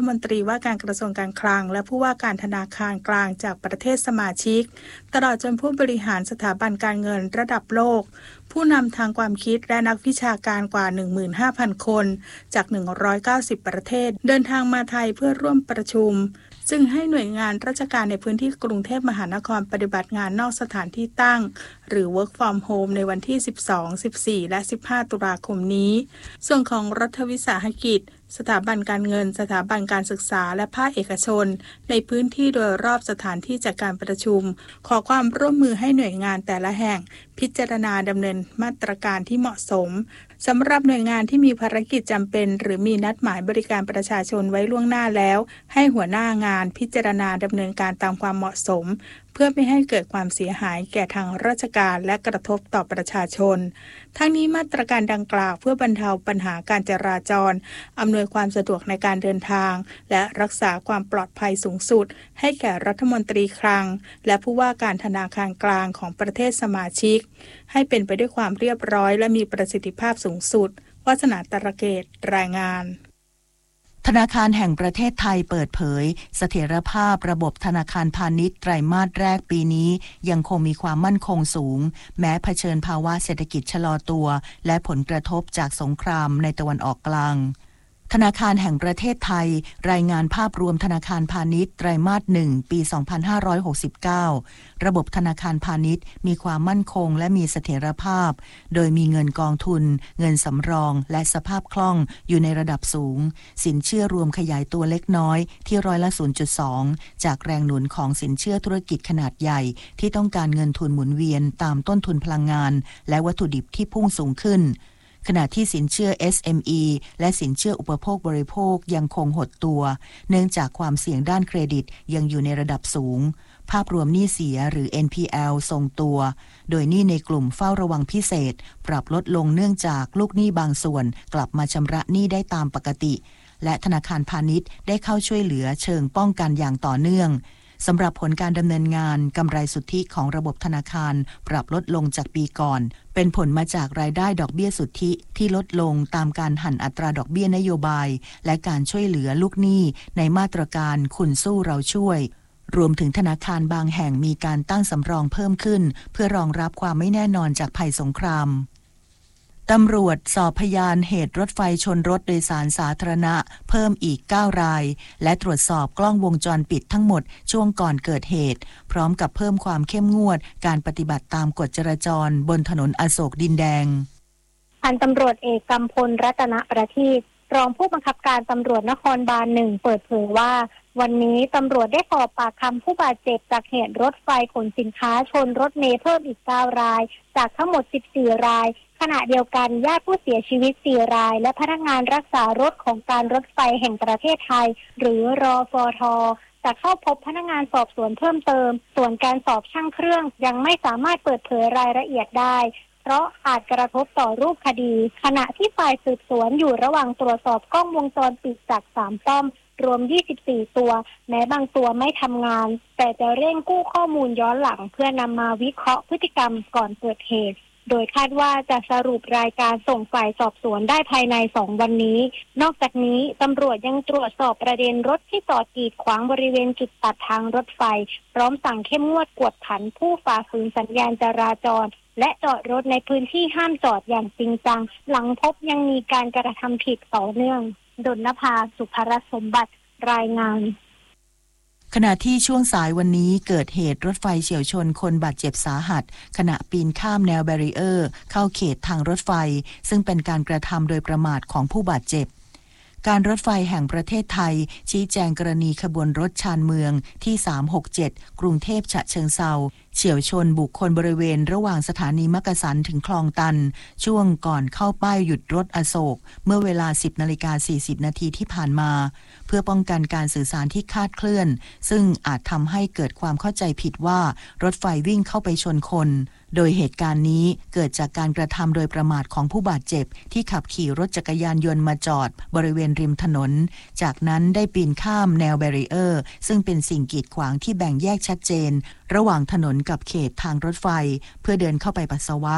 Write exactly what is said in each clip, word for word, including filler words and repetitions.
มนตรีว่าการกระทรวงการคลังและผู้ว่าการธนาคารกลางจากประเทศสมาชิกตลอดจนผู้บริหารสถาบันการเงินระดับโลกผู้นำทางความคิดและนักวิชาการกว่า หนึ่งหมื่นห้าพัน คนจากหนึ่งร้อยเก้าสิบประเทศเดินทางมาไทยเพื่อร่วมประชุมซึ่งให้หน่วยงานราชการในพื้นที่กรุงเทพมหานครปฏิบัติงานนอกสถานที่ตั้งหรือ Work from Home ในวันที่สิบสอง สิบสี่ และ สิบห้า ตุลาคมนี้ส่วนของรัฐวิสาหกิจสถาบันการเงินสถาบันการศึกษาและภาคเอกชนในพื้นที่โดยรอบสถานที่จัดการประชุมขอความร่วมมือให้หน่วยงานแต่ละแห่งพิจารณาดำเนินมาตรการที่เหมาะสมสำหรับหน่วยงานที่มีภารกิจจำเป็นหรือมีนัดหมายบริการประชาชนไว้ล่วงหน้าแล้วให้หัวหน้างานพิจารณาดำเนินการตามความเหมาะสมเพื่อไม่ให้เกิดความเสียหายแก่ทางราชการและกระทบต่อประชาชนทั้งนี้มาตรการดังกล่าวเพื่อบรรเทาปัญหาการจราจรอำนวยความสะดวกในการเดินทางและรักษาความปลอดภัยสูงสุดให้แก่รัฐมนตรีคลังและผู้ว่าการธนาคารกลางของประเทศสมาชิกให้เป็นไปด้วยความเรียบร้อยและมีประสิทธิภาพสูงสุดวาสนาตระเกตรายงานธนาคารแห่งประเทศไทยเปิดเผยเสถียรภาพระบบธนาคารพาณิชย์ไตรมาสแรกปีนี้ยังคงมีความมั่นคงสูงแม้เผชิญภาวะเศรษฐกิจชะลอตัวและผลกระทบจากสงครามในตะวันออกกลางธนาคารแห่งประเทศไทยรายงานภาพรวมธนาคารพาณิชย์ไตรมาสหนึ่งปีสองพันห้าร้อยหกสิบเก้าระบบธนาคารพาณิชย์มีความมั่นคงและมีเสถียรภาพโดยมีเงินกองทุนเงินสำรองและสภาพคล่องอยู่ในระดับสูงสินเชื่อรวมขยายตัวเล็กน้อยที่ร้อยละ ศูนย์จุดสอง จากแรงหนุนของสินเชื่อธุรกิจขนาดใหญ่ที่ต้องการเงินทุนหมุนเวียนตามต้นทุนพลังงานและวัตถุดิบที่พุ่งสูงขึ้นขณะที่สินเชื่อ เอส เอ็ม อี และสินเชื่ออุปโภคบริโภคยังคงหดตัวเนื่องจากความเสี่ยงด้านเครดิตยังอยู่ในระดับสูงภาพรวมหนี้เสียหรือ เอ็น พี แอล ทรงตัวโดยหนี้ในกลุ่มเฝ้าระวังพิเศษปรับลดลงเนื่องจากลูกหนี้บางส่วนกลับมาชำระหนี้ได้ตามปกติและธนาคารพาณิชย์ได้เข้าช่วยเหลือเชิงป้องกันอย่างต่อเนื่องสำหรับผลการดำเนินงานกำไรสุทธิของระบบธนาคารปรับลดลงจากปีก่อนเป็นผลมาจากรายได้ดอกเบี้ยสุทธิที่ลดลงตามการหั่นอัตราดอกเบี้ยนโยบายและการช่วยเหลือลูกหนี้ในมาตรการคุณสู้เราช่วยรวมถึงธนาคารบางแห่งมีการตั้งสำรองเพิ่มขึ้นเพื่อรองรับความไม่แน่นอนจากภัยสงครามตำรวจสอบพยานเหตุรถไฟชนรถโดยสารสาธารณะเพิ่มอีกเก้ารายและตรวจสอบกล้องวงจรปิดทั้งหมดช่วงก่อนเกิดเหตุพร้อมกับเพิ่มความเข้มงวดการปฏิบัติตามกฎจราจรบนถนนอโศกดินแดงพันตำรวจเอกกำพลรัตนประทีปรองผู้บังคับการตำรวจนครบาลหนึ่งเปิดเผยว่าวันนี้ตำรวจได้สอบปากคำผู้บาดเจ็บจากเหตุรถไฟขนสินค้าชนรถเมล์เพิ่มอีกเก้ารายจากทั้งหมดสิบสี่รายขณะเดียวกันญาติผู้เสียชีวิตสี่รายและพนักงานรักษารถของการรถไฟแห่งประเทศไทยหรือรฟท.จะเข้าพบพนักงานสอบสวนเพิ่มเติมส่วนการสอบช่างเครื่องยังไม่สามารถเปิดเผยรายละเอียดได้เพราะอาจกระทบต่อรูปคดีขณะที่ฝ่ายสืบสวนอยู่ระหว่างตรวจสอบกล้องวงจรปิดจากสามป้อมรวมยี่สิบสี่ตัวแม้บางตัวไม่ทำงานแต่จะเร่งกู้ข้อมูลย้อนหลังเพื่อนำมาวิเคราะห์พฤติกรรมก่อนเกิดเหตุโดยคาดว่าจะสรุปรายการส่งฝ่ายสอบสวนได้ภายในสองวันนี้นอกจากนี้ตำรวจยังตรวจสอบประเด็นรถที่จอดกีดขวางบริเวณจุดตัดทางรถไฟพร้อมสั่งเข้มงวดกวดขันผู้ฝ่าฝืนสัญญาณจราจรและจอดรถในพื้นที่ห้ามจอดอย่างจริงจังหลังพบยังมีการกระทำผิดต่อเนื่องดลนภาสุภรสมบัติรายงานขณะที่ช่วงสายวันนี้เกิดเหตุรถไฟเฉี่ยวชนคนบาดเจ็บสาหัสขณะปีนข้ามแนวแบรีเออร์เข้าเขตทางรถไฟซึ่งเป็นการกระทำโดยประมาทของผู้บาดเจ็บการรถไฟแห่งประเทศไทยชี้แจงกรณีขบวนรถชานเมืองที่สามหกเจ็ดกรุงเทพฉะเชิงเทราเฉี่ยวชนบุคคลบริเวณระหว่างสถานีมักกะสันถึงคลองตันช่วงก่อนเข้าป้ายหยุดรถอโศกเมื่อเวลา สิบนาฬิกาสี่สิบนาทีที่ผ่านมาเพื่อป้องกันการสื่อสารที่คลาดเคลื่อนซึ่งอาจทำให้เกิดความเข้าใจผิดว่ารถไฟวิ่งเข้าไปชนคนโดยเหตุการณ์นี้เกิดจากการกระทำโดยประมาทของผู้บาดเจ็บที่ขับขี่รถจักรยานยนต์มาจอดบริเวณริมถนนจากนั้นได้ปีนข้ามแนวแบรีเออร์ซึ่งเป็นสิ่งกีดขวางที่แบ่งแยกชัดเจนระหว่างถนนกับเขตทางรถไฟเพื่อเดินเข้าไปปัสสาวะ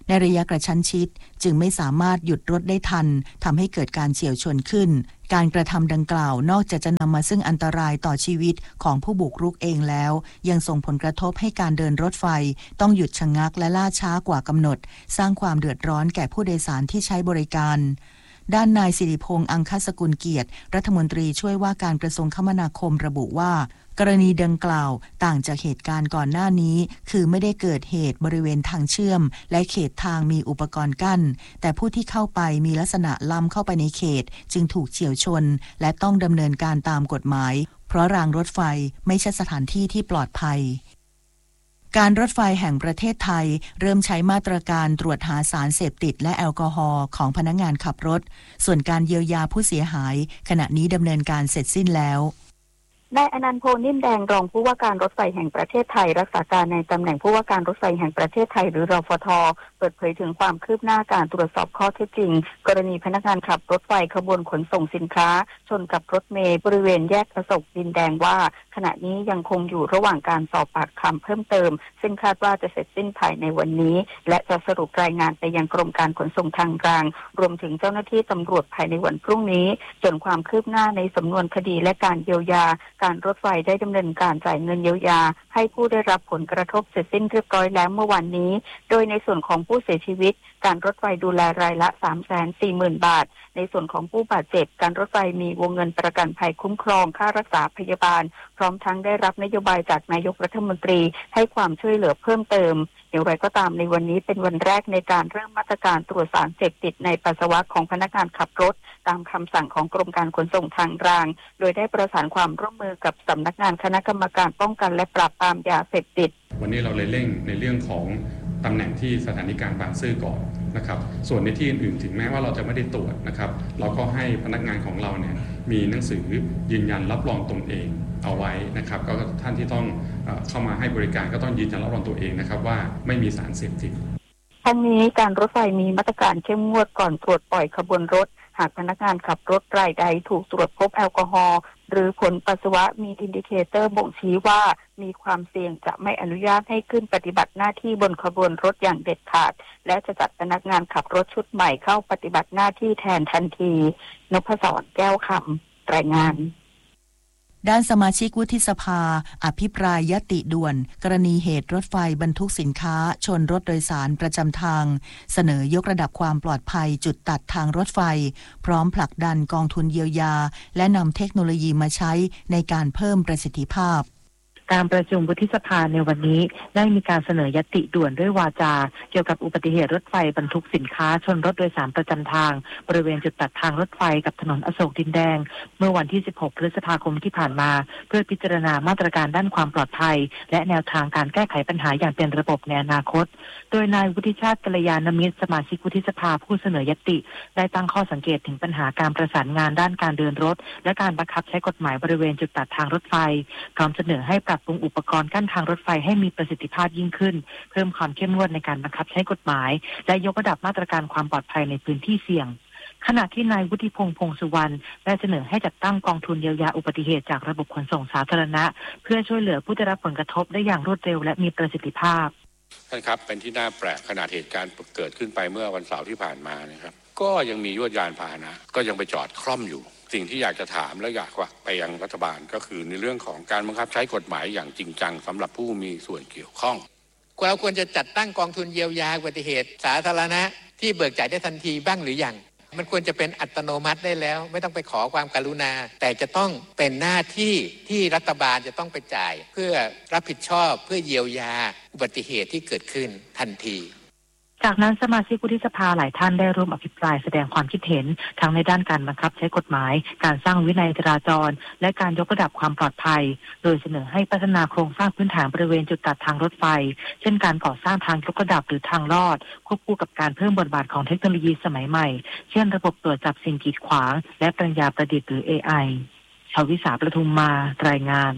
ในระยะกระชั้นชิดจึงไม่สามารถหยุดรถได้ทันทำให้เกิดการเฉี่ยวชนขึ้นการกระทำดังกล่าวนอกจากจะนำมาซึ่งอันตรายต่อชีวิตของผู้บุกรุกเองแล้วยังส่งผลกระทบให้การเดินรถไฟต้องหยุดชะงักและล่าช้ากว่ากำหนดสร้างความเดือดร้อนแก่ผู้โดยสารที่ใช้บริการด้านนายสิริพงษ์อังคสกุลเกียรติรัฐมนตรีช่วยว่าการกระทรวงคมนาคมระบุว่ากรณีดังกล่าวต่างจากเหตุการณ์ก่อนหน้านี้คือไม่ได้เกิดเหตุบริเวณทางเชื่อมและเขตทางมีอุปกรณ์กั้นแต่ผู้ที่เข้าไปมีลักษณะล้ำเข้าไปในเขตจึงถูกเฉี่ยวชนและต้องดำเนินการตามกฎหมายเพราะรางรถไฟไม่ใช่สถานที่ที่ปลอดภัยการรถไฟแห่งประเทศไทยเริ่มใช้มาตรการตรวจหาสารเสพติดและแอลกอฮอล์ของพนักงานขับรถส่วนการเยียวยาผู้เสียหายขณะนี้ดำเนินการเสร็จสิ้นแล้วนายอนันต์ โพนิ่มแดงรองผู้ว่าการรถไฟแห่งประเทศไทยรักษาการในตำแหน่งผู้ว่าการรถไฟแห่งประเทศไทยหรือรฟท.เปิดเผยถึงความคืบหน้าการตรวจสอบข้อเท็จจริงกรณีพนักงานขับรถไฟขบวนขนส่งสินค้าชนกับรถเมล์บริเวณแยกอโศกดินแดงว่าขณะนี้ยังคงอยู่ระหว่างการสอบปากคำเพิ่มเติมซึ่งคาดว่าจะเสร็จสิ้นภายในวันนี้และจะสรุปรายงานไปยังกรมการขนส่งทางกลางรวมถึงเจ้าหน้าที่ตำรวจภายในวันพรุ่งนี้ส่วนความคืบหน้าในสำนวนคดีและการเยียวยาการรถไฟได้ดำเนินการจ่ายเงินเยียวยาให้ผู้ได้รับผลกระทบเสร็จสิ้นเรียบร้อยแล้วเมื่อวานนี้โดยในส่วนของผู้เสียชีวิตการรถไฟดูแลรายละ สามแสนสี่หมื่น บาทในส่วนของผู้บาดเจ็บการรถไฟมีวงเงินประกันภัยคุ้มครองค่ารักษาพยาบาลพร้อมทั้งได้รับนโยบายจากนายกรัฐมนตรีให้ความช่วยเหลือเพิ่มเติมอย่างไรก็ตามในวันนี้เป็นวันแรกในการเริ่มมาตรการตรวจสารเสพติดในปัสสาวะของพนักงานขับรถตามคำสั่งของกรมการขนส่งทางรางโดยได้ประสานความร่วมมือกับสำนักงานคณะกรรมการป้องกันและปราบปรามยาเสพติดวันนี้เราเลยเร่งในเรื่องของตำแหน่งที่สถานีกลางบางซื่อก่อนนะครับส่วนในที่อื่นๆถึงแม้ว่าเราจะไม่ได้ตรวจนะครับเราก็ให้พนักงานของเราเนี่ยมีหนังสือยืนยันรับรองตนเองเอาไว้นะครับก็ท่านที่ต้องเข้ามาให้บริการก็ต้องยืนยันรับรองตัวเองนะครับว่าไม่มีสารเสพติดทั้งนี้การรถไฟมีมาตรการเข้มงวดก่อนตรวจปล่อยขบวนรถหากพนักงานขับรถรายใดถูกตรวจพบแอลกอฮอล์หรือผลปัสสาวะมีอินดิเคเตอร์บ่งชี้ว่ามีความเสี่ยงจะไม่อนุญาตให้ขึ้นปฏิบัติหน้าที่บนขบวนรถอย่างเด็ดขาดและจะจัดพนักงานขับรถชุดใหม่เข้าปฏิบัติหน้าที่แทนทันทีนพศร แก้วคำรายงานด้านสมาชิกวุฒิสภาอภิปรายยติด่วนกรณีเหตุรถไฟบรรทุกสินค้าชนรถโดยสารประจำทางเสนอยกระดับความปลอดภัยจุดตัดทางรถไฟพร้อมผลักดันกองทุนเยียวยาและนำเทคโนโลยีมาใช้ในการเพิ่มประสิทธิภาพการประชุมวุฒิสภาในวันนี้ได้มีการเสนอยติด่วนด้วยวาจาเกี่ยวกับอุบัติเหตุรถไฟบรรทุกสินค้าชนรถโดยสารประจำทางบริเวณจุดตัดทางรถไฟกับถนนอโศกดินแดงเมื่อวันที่สิบหกพฤษภาคมที่ผ่านมาเพื่อพิจารณามาตรการด้านความปลอดภัยและแนวทางการแก้ไขปัญหาอย่างเป็นระบบในอนาคตโดยนายวุฒิชาติกัลยาณมิตรสมาชิกวุฒิสภาผู้เสนอยติได้ตั้งข้อสังเกตถึงปัญหาการประสานงานด้านการเดินรถและการบังคับใช้กฎหมายบริเวณจุดตัดทางรถไฟพร้อมเสนอให้ปรับปรุงอุปกรณ์กั้นทางรถไฟให้มีประสิทธิภาพยิ่งขึ้นเพิ่มความเข้มงวดในการบังคับใช้กฎหมายและยกระดับมาตรการความปลอดภัยในพื้นที่เสี่ยงขณะที่นายวุฒิพงษ์พงษ์สุวรรณได้เสนอให้จัดตั้งกองทุนเยียวยาอุบัติเหตุจากระบบขนส่งสาธารณะเพื่อช่วยเหลือผู้ได้รับผลกระทบได้อย่างรวดเร็วและมีประสิทธิภาพท่านครับเป็นที่น่าแปลกขนาดเหตุการณ์เกิดขึ้นไปเมื่อวันเสาร์ที่ผ่านมานะครับก็ยังมียวดยานพาหนะก็ยังไปจอดคล่อมอยู่สิ่งที่อยากจะถามและอยากว่าไปยังรัฐบาลก็คือในเรื่องของการบังคับใช้กฎหมายอย่างจริงจังสำหรับผู้มีส่วนเกี่ยวข้องเราควรจะจัดตั้งกองทุนเยียวยาอุบัติเหตุสาธารณะที่เบิกจ่ายได้ทันทีบ้างหรือยังมันควรจะเป็นอัตโนมัติได้แล้วไม่ต้องไปขอความกรุณาแต่จะต้องเป็นหน้าที่ที่รัฐบาลจะต้องไปจ่ายเพื่อรับผิดชอบเพื่อเยียวยาอุบัติเหตุที่เกิดขึ้นทันทีจากนั้นสมาชิกวุฒิสภาหลายท่านได้ร่วมอภิปรายแสดงความคิดเห็นทั้งในด้านการบังคับใช้กฎหมายการสร้างวินัยจราจรและการยกระดับความปลอดภัยโดยเสนอให้พัฒนาโครงสร้างพื้นฐานบริเวณจุดตัดทางรถไฟเช่นการก่อสร้างทางยกระดับหรือทางลอดควบคู่กับการเพิ่มบทบาทของเทคโนโลยีสมัยใหม่เช่นระบบตรวจจับสิ่งกีดขวางและปัญญาประดิษฐ์หรือ เอ ไอ ชวิสาประทุมมารายงาน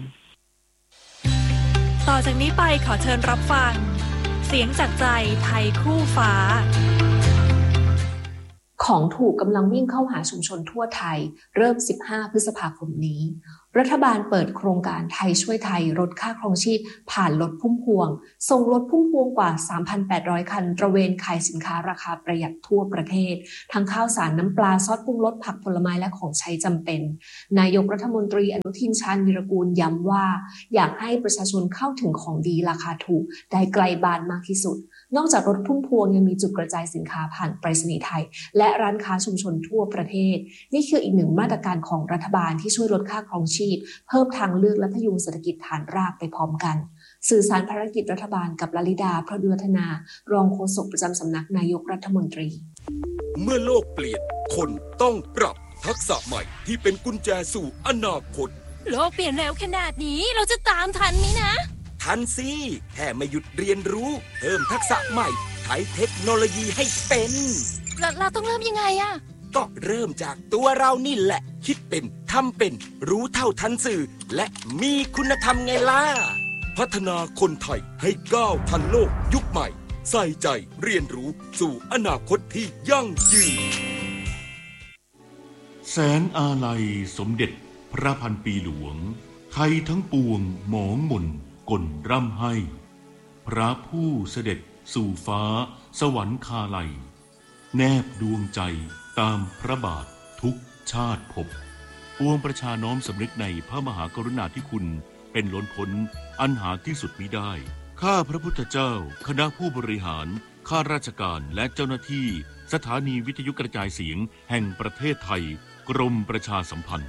ต่อจากนี้ไปขอเชิญรับฟังเสียงจากใจไทยคู่ฟ้าของถูกกำลังวิ่งเข้าหาชุมชนทั่วไทยเริ่มสิบห้าพฤษภาคมนี้รัฐบาลเปิดโครงการไทยช่วยไทยลดค่าครองชีพผ่านรถพุ่มพวงส่งรถพุ่มพวงกว่า สามพันแปดร้อย คันตระเวนขายสินค้าราคาประหยัดทั่วประเทศทั้งข้าวสารน้ำปลาซอสปรุงรสผักผลไม้และของใช้จำเป็นนายกรัฐมนตรีอนุทินชาญวีรกูลย้ำว่าอยากให้ประชาชนเข้าถึงของดีราคาถูกได้ไกลบ้านมากที่สุดนอกจากรถพุ่มพวงยังมีจุดกระจายสินค้าผ่านไปรษณีย์ไทยและร้านค้าชุมชนทั่วประเทศนี่คืออีกหนึ่งมาตรการของรัฐบาลที่ช่วยลดค่าครองชีพเพิ่มทางเลือกและพยุงเศรษฐกิจฐานรากไปพร้อมกันสื่อสารภารกิจรัฐบาลกับลลิดาพระเดือธนารองโฆษกประจำสำนักนายกรัฐมนตรีเมื่อโลกเปลี่ยนคนต้องปรับทักษะใหม่ที่เป็นกุญแจสู่อนาคตโลกเปลี่ยนเร็วขนาดนี้เราจะตามทันไหมนะทันสิแค่ไม่หยุดเรียนรู้เพิ่มทักษะใหม่ใช้เทคโนโลยีให้เป็นเราเราต้องเริ่มยังไงอะก็เริ่มจากตัวเรานี่แหละคิดเป็นทำเป็นรู้เท่าทันสื่อและมีคุณธรรมไงล่ะพัฒนาคนไทยให้ก้าวทันโลกยุคใหม่ใส่ใจเรียนรู้สู่อนาคตที่ยั่งยืนแสนอาลัยสมเด็จพระพันปีหลวงไทยทั้งปวงหมองหม่นกลร่ำให้พระผู้เสด็จสู่ฟ้าสวรรคาลัยแนบดวงใจตามพระบาททุกชาติภพปวงประชาน้อมสำนึกในพระมหากรุณาธิคุณเป็นล้นพ้นอันหาที่สุดมิได้ข้าพระพุทธเจ้าคณะผู้บริหารข้าราชการและเจ้าหน้าที่สถานีวิทยุกระจายเสียงแห่งประเทศไทยกรมประชาสัมพันธ์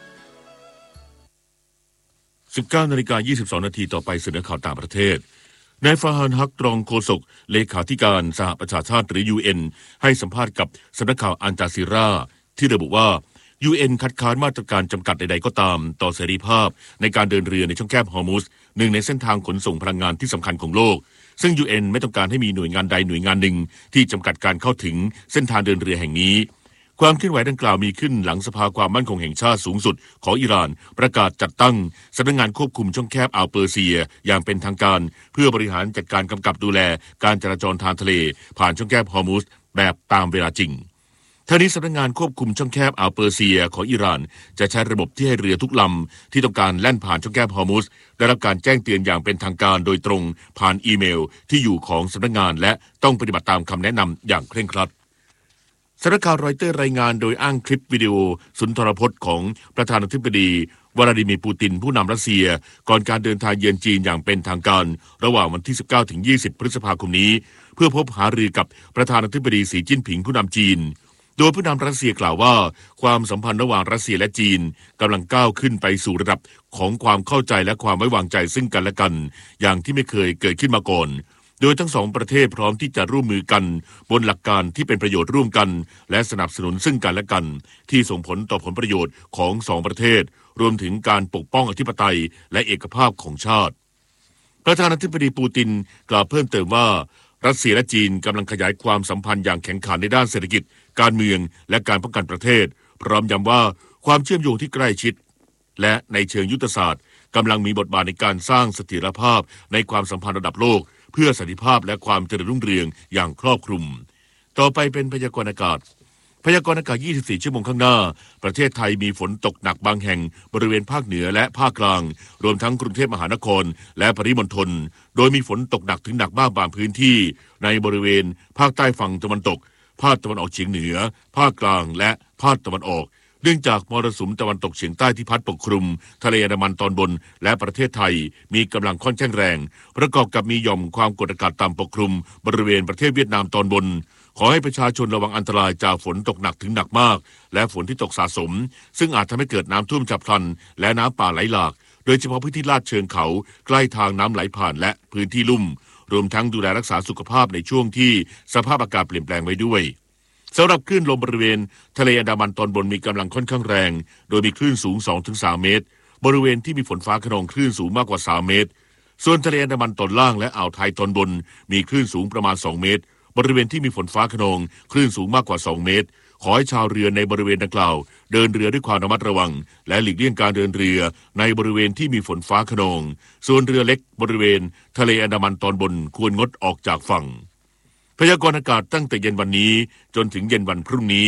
สิบเก้านาฬิกายี่สิบสองนาทีต่อไปเสนอข่าวต่างประเทศนายฟาฮานฮักรองโฆษกเลขาธิการสหประชาชาติหรือ ยู เอ็น ให้สัมภาษณ์กับสำนักข่าวอัลจาซีราที่ระบุว่า ยู เอ็น คัดค้านมาตรการจำกัดใดๆก็ตามต่อเสรีภาพในการเดินเรือในช่องแคบฮอร์มุซหนึ่งในเส้นทางขนส่งพลังงานที่สำคัญของโลกซึ่ง ยู เอ็น ไม่ต้องการให้มีหน่วยงานใดหน่วยงานหนึ่งที่จำกัดการเข้าถึงเส้นทางเดินเรือแห่งนี้ความเคลื่อนไหวดังกล่าวมีขึ้นหลังสภาความมั่นคงแห่งชาติสูงสุดของอิหร่านประกาศจัดตั้งสำนักงานควบคุมช่องแคบอ่าวเปอร์เซียอย่างเป็นทางการเพื่อบริหารจัดการกำกับดูแลการจราจรทางทะเลผ่านช่องแคบฮอร์มุซแบบตามเวลาจริงทั้งนี้สำนักงานควบคุมช่องแคบอ่าวเปอร์เซียของอิหร่านจะใช้ระบบที่ให้เรือทุกลำที่ต้องการแล่นผ่านช่องแคบฮอร์มุซได้รับการแจ้งเตือนอย่างเป็นทางการโดยตรงผ่านอีเมลที่อยู่ของสำนักงานและต้องปฏิบัติตามคำแนะนำอย่างเคร่งครัดสำนักข่าวรอยเตอร์รายงานโดยอ้างคลิปวิดีโอสุนทรพจน์ของประธานาธิบดีวลาดิเมียร์ปูตินผู้นำรัสเซียก่อนการเดินทางเยือนจีนอย่างเป็นทางการระหว่างวันที่สิบเก้าถึงยี่สิบพฤษภาคมนี้เพื่อพบหารือกับประธานาธิบดีสีจิ้นผิงผู้นำจีนโดยผู้นำรัสเซียกล่าวว่าความสัมพันธ์ระหว่างรัสเซียและจีนกำลังก้าวขึ้นไปสู่ระดับของความเข้าใจและความไว้วางใจซึ่งกันและกันอย่างที่ไม่เคยเกิดขึ้นมาก่อนโดยทั้งสองประเทศพร้อมที่จะร่วมมือกันบนหลักการที่เป็นประโยชน์ร่วมกันและสนับสนุนซึ่งกันและกันที่ส่งผลต่อผลประโยชน์ของสองประเทศรวมถึงการปกป้องอธิปไตยและเอกภาพของชาติประธานาธิบดีปูตินกล่าวเพิ่มเติมว่ารัสเซียและจีนกำลังขยายความสัมพันธ์อย่างแข็งขันในด้านเศรษฐกิจการเมืองและการป้องกันประเทศพร้อมย้ำว่าความเชื่อมโยงที่ใกล้ชิดและในเชิงยุทธศาสตร์กำลังมีบทบาทในการสร้างเสถียรภาพในความสัมพันธ์ระดับโลกเพื่อสันติภาพและความเจริญรุ่งเรืองอย่างครอบคลุมต่อไปเป็นพยากรณ์อากาศพยากรณ์อากาศยี่สิบสี่ชั่วโมงข้างหน้าประเทศไทยมีฝนตกหนักบางแห่งบริเวณภาคเหนือและภาคกลางรวมทั้งกรุงเทพมหานครและปริมณฑลโดยมีฝนตกหนักถึงหนักบ้างบางพื้นที่ในบริเวณภาคใต้ฝั่งตะวันตกภาคตะวันออกเฉียงเหนือภาคกลางและภาคตะวันออกเนื่องจากมรสุมตะวันตกเฉียงใต้ที่พัดปกคลุมทะเลอันดามันตอนบนและประเทศไทยมีกำลังค่อนข้างแรงประกอบกับมีหย่อมความกดอากาศต่ำปกคลุมบริเวณประเทศเวียดนามตอนบนขอให้ประชาชนระวังอันตรายจากฝนตกหนักถึงหนักมากและฝนที่ตกสะสมซึ่งอาจทำให้เกิดน้ำท่วมฉับพลันและน้ำป่าไหลหลากโดยเฉพาะพื้นที่ลาดเชิงเขาใกล้ทางน้ำไหลผ่านและพื้นที่ลุ่มรวมทั้งดูแลรักษาสุขภาพในช่วงที่สภาพอากาศเปลี่ยนแปลงไว้ด้วยสำหรับคลื่นลมบริเวณทะเลอันดามันตอนบนมีกำลังค่อนข้างแรงโดยมีคลื่นสูง สองถึงสาม เมตรบริเวณที่มีฝนฟ้าคะนองคลื่นสูงมากกว่าสามเมตรส่วนทะเลอันดามันตอนล่างและอ่าวไทยตอนบนมีคลื่นสูงประมาณสองเมตรบริเวณที่มีฝนฟ้าคะนองคลื่นสูงมากกว่าสองเมตรขอให้ชาวเรือในบริเวณดังกล่าวเดินเรือด้วยความระมัดระวังและหลีกเลี่ยงการเดินเรือในบริเวณที่มีฝนฟ้าคะนองส่วนเรือเล็กบริเวณทะเลอันดามันตอนบนควรงดออกจากฝั่งพยากรณ์อากาศตั้งแต่เย็นวันนี้จนถึงเย็นวันพรุ่งนี้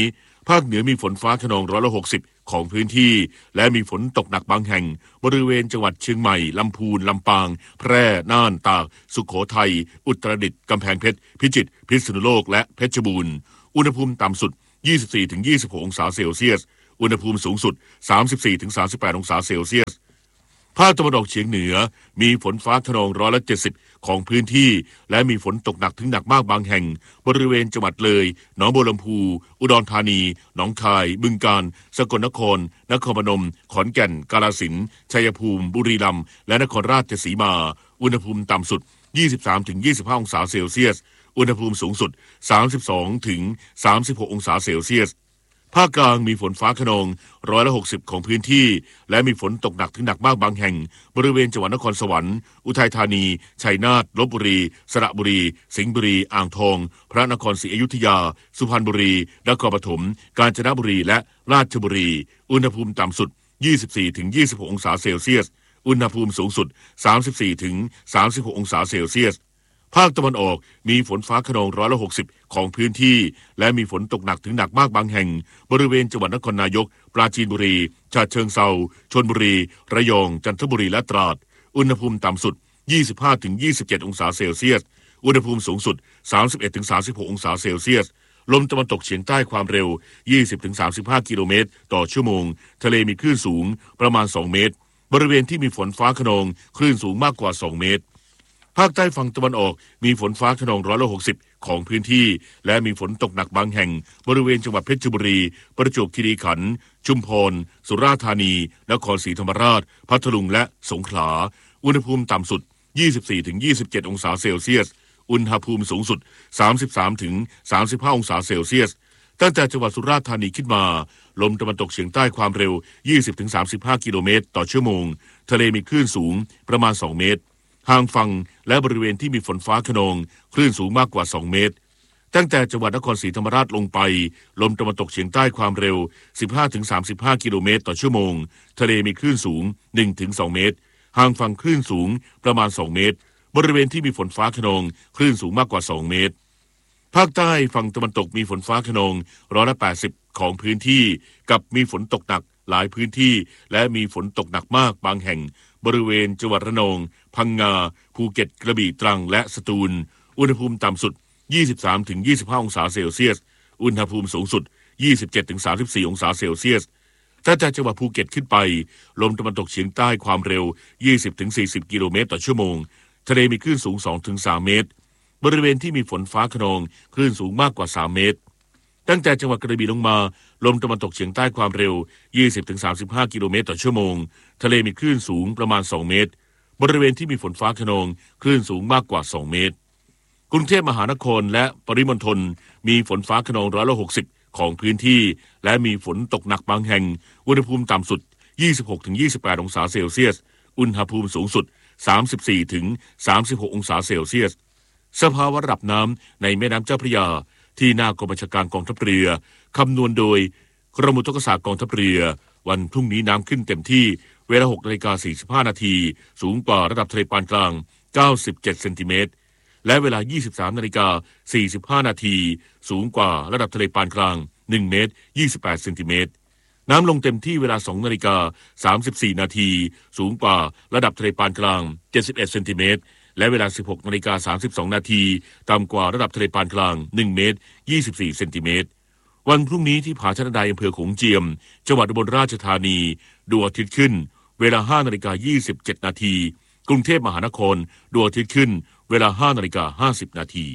ภาคเหนือมีฝนฟ้าคะนองร้อยละหกสิบของพื้นที่และมีฝนตกหนักบางแห่งบริเวณจังหวัดเชียงใหม่ลำพูนลำปางแพร่น่านตากสุโขทัยอุตรดิตถ์กำแพงเพชรพิจิตรพิษณุโลกและเพชรบูรณ์อุณหภูมิต่ำสุด ยี่สิบสี่ถึงยี่สิบหก องศาเซลเซียสอุณหภูมิสูงสุด สามสิบสี่ถึงสามสิบแปด องศาเซลเซียสภาคตะวันออกเฉียงเหนือมีฝนฟ้าคะนองร้อยละเจ็ดสิบของพื้นที่และมีฝนตกหนักถึงหนักมากบางแห่งบริเวณจังหวัดเลยหนองบัวลำพูอุดรธานีหนองคายบึงกาฬสกลนครนครพนมขอนแก่นกาฬสินธุ์ชัยภูมิบุรีรัมย์และนครราชสีมาอุณหภูมิต่ำสุด ยี่สิบสามถึงยี่สิบห้า องศาเซลเซียสอุณหภูมิสูงสุด สามสิบสองถึงสามสิบหก องศาเซลเซียสภาคกลางมีฝนฟ้าคะนองร้อยละหกสิบของพื้นที่และมีฝนตกหนักถึงหนักมากบางแห่งบริเวณจังหวัดนครสวรรค์อุทัยธานีชัยนาทลพบุรีสระบุรีสิงห์บุรีอ่างทองพระนครศรีอยุธยาสุพรรณบุรีนครปฐมกาญจนบุรีและราชบุรีอุณหภูมิต่ำสุด ยี่สิบสี่ถึงยี่สิบหก องศาเซลเซียสอุณหภูมิสูงสุด สามสิบสี่ถึงสามสิบหก องศาเซลเซียสภาคตะวันออกมีฝนฟ้าคะนองร้อยละหกสิบของพื้นที่และมีฝนตกหนักถึงหนักมากบางแห่งบริเวณจังหวัดนครนายกปราจีนบุรีฉะเชิงเทราชลบุรีระยองจันทบุรีและตราดอุณหภูมิต่ำสุด ยี่สิบห้าถึงยี่สิบเจ็ด องศาเซลเซียสอุณหภูมิสูงสุด สามสิบเอ็ดถึงสามสิบหก องศาเซลเซียสลมตะวันตกเฉียงใต้ความเร็ว ยี่สิบถึงสามสิบห้า กิโลเมตรต่อชั่วโมงทะเลมีคลื่นสูงประมาณสองเมตรบริเวณที่มีฝนฟ้าคะนองคลื่นสูงมากกว่าสองเมตรภาคใต้ฝั่งตะวันออกมีฝนฟ้าคะนองร้อยละหกสิบของพื้นที่และมีฝนตกหนักบางแห่งบริเวณจังหวัดเพชรบุรีประจวบคีรีขันธ์ชุมพรสุราษฎร์ธานีนครศรีธรรมราชพัทลุงและสงขลาอุณหภูมิต่ำสุด ยี่สิบสี่ถึงยี่สิบเจ็ด องศาเซลเซียสอุณหภูมิสูงสุด สามสิบสามถึงสามสิบห้า องศาเซลเซียสตั้งแต่จังหวัดสุราษฎร์ธานีขึ้นมาลมตะวันตกเฉียงใต้ความเร็ว ยี่สิบถึงสามสิบห้า กิโลเมตรต่อชั่วโมงทะเลมีคลื่นสูงประมาณสองเมตรห่างฝั่งและบริเวณที่มีฝนฟ้าคะนองคลื่นสูงมากกว่าสองเมตรตั้งแต่จังหวัดนครศรีธรรมราชลงไปลมตะวันตกเฉียงใต้ความเร็ว สิบห้าถึงสามสิบห้า กิโลเมตรต่อชั่วโมงทะเลมีคลื่นสูง หนึ่งถึงสอง เมตรห่างฝั่งคลื่นสูงประมาณสองเมตรบริเวณที่มีฝนฟ้าคะนองคลื่นสูงมากกว่าสองเมตรภาคใต้ฝั่งตะวันตกมีฝนฟ้าคะนองร้อยละแปดสิบของพื้นที่กับมีฝนตกหนักหลายพื้นที่และมีฝนตกหนักมากบางแห่งบริเวณจังหวัดระนองพังงาภูเก็ตกระบี่ตรังและสตูลอุณหภูมิต่ำสุด ยี่สิบสามถึงยี่สิบห้า องศาเซลเซียสอุณหภูมิสูงสุด ยี่สิบเจ็ดถึงสามสิบสี่ องศาเซลเซียสถ้าจากจังหวัดภูเก็ตขึ้นไปลมตะวันตกเฉียงใต้ความเร็ว ยี่สิบถึงสี่สิบ กิโลเมตรต่อชั่วโมงทะเลมีคลื่นสูง สองถึงสาม เมตรบริเวณที่มีฝนฟ้าคะนองคลื่นสูงมากกว่าสามเมตรตั้งแต่จังหวัดกระบี่ลงมาลมตะวันตกเฉียงใต้ความเร็ว ยี่สิบถึงสามสิบห้า กิโลเมตรต่อชั่วโมงทะเลมีคลื่นสูงประมาณสองเมตรบริเวณที่มีฝนฟ้าคะนองคลื่นสูงมากกว่าสองเมตรกรุงเทพมหานครและปริมณฑลมีฝนฟ้าคะนองร้อยละหกสิบของพื้นที่และมีฝนตกหนักบางแห่งอุณหภูมิต่ำสุด ยี่สิบหกถึงยี่สิบแปด องศาเซลเซียสอุณหภูมิสูงสุด สามสิบสี่ถึงสามสิบหก องศาเซลเซียสสภาวะระดับน้ำในแม่น้ำเจ้าพระยาที่หน้ากองบัญชาการกองทัพเรือคำนวณโดยกรมอุทกศาสตร์กองทัพเรือวันพรุ่งนี้น้ำขึ้นเต็มที่เวลา หกนาฬิกาสี่สิบห้า นาทีสูงกว่าระดับทะเลปานกลางเก้าสิบเจ็ดเซนติเมตรและเวลา ยี่สิบสามนาฬิกาสี่สิบห้า นาทีสูงกว่าระดับทะเลปานกลางหนึ่งเมตรยี่สิบแปดเซนติเมตรน้ำลงเต็มที่เวลา สองนาฬิกาสามสิบสี่ นาทีสูงกว่าระดับทะเลปานกลางเจ็ดสิบเอ็ดเซนติเมตรและเวลา สิบหกนาฬิกาสามสิบสอง นาทีต่ำกว่าระดับทะเลปานกลางหนึ่งเมตรยี่สิบสี่เซนติเมตรวันพรุ่งนี้ที่ผาชะนไดอำเภอโขงเจียมจังหวัดอุบลราชธานีดวงอาทิตย์ขึ้นเวลา ห้านาฬิกายี่สิบเจ็ด นาทีกรุงเทพมหานครดวงอาทิตย์ขึ้นเวลา ห้านาฬิกาห้าสิบ นาที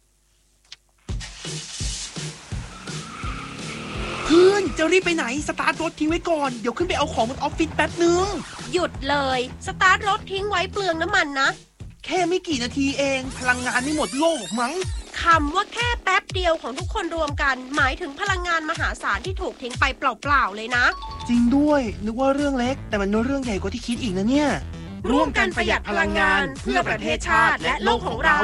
เพื่อนจะรีบไปไหนสตาร์ทรถทิ้งไว้ก่อนเดี๋ยวขึ้นไปเอาของบนออฟฟิศแป๊บนึงหยุดเลยสตาร์ทรถทิ้งไว้เปลืองน้ำมันนะแค่ไม่กี่นาทีเองพลังงานไม่หมดโลกมั้งคำว่าแค่แป๊บเดียวของทุกคนรวมกันหมายถึงพลังงานมหาศาลที่ถูกทิ้งไปเปล่าๆเลยนะจริงด้วยนึกว่าเรื่องเล็กแต่มันเรื่องใหญ่กว่าที่คิดอีกนะเนี่ยร่วมกันประหยัดพลังงานเพื่อประเทศชาติและโลกของเรา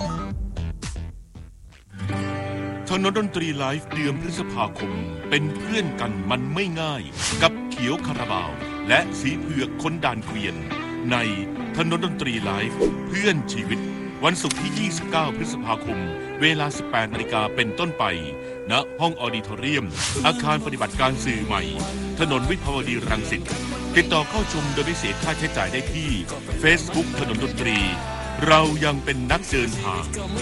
ถนนดนตรีไลฟ์เดือนพฤษภาคมเป็นเพื่อนกันมันไม่ง่ายกับเขียวคาราบาวและสีเผือกคนด่านเกวียนในถนนดนตรีไลฟ์เพื่อนชีวิตวันศุกร์ที่ ยี่สิบเก้า พฤษภาคม เวลา สิบแปดนาฬิกาเป็นต้นไป ณ ห้องออดิทอเรียม อาคารปฏิบัติการสื่อใหม่ ถนนวิภาวดีรังสิต ติดต่อเข้าชมโดยไม่เสียค่าใช้จ่ายได้ที่ Facebook ถนนดนตรี เรายังเป็นนักเดินทาง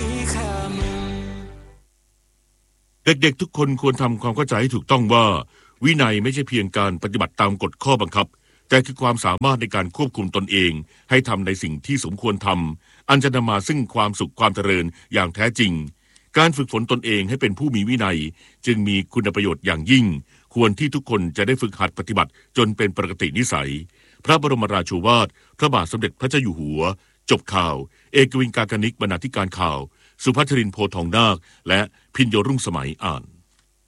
เด็กๆทุกคนควรทำความเข้าใจให้ถูกต้องว่าวินัยไม่ใช่เพียงการปฏิบัติตามกฎข้อบังคับแต่คือความสามารถในการควบคุมตนเองให้ทำในสิ่งที่สมควรทำอันจะนำมาซึ่งความสุขความเจริญอย่างแท้จริงการฝึกฝนตนเองให้เป็นผู้มีวินัยจึงมีคุณประโยชน์อย่างยิ่งควรที่ทุกคนจะได้ฝึกหัดปฏิบัติจนเป็นปกตินิสัยพระบรมราโชวาทพระบาทสมเด็จพระเจ้าอยู่หัวจบข่าวเอกวินกากนิกบรรณาธิการข่าวสุภัทรินโพทองนาคและพิญโยรุ่งสมัยอ่าน